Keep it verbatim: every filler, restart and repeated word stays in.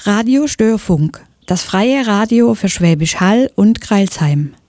Radio Störfunk, das freie Radio für Schwäbisch Hall und Crailsheim.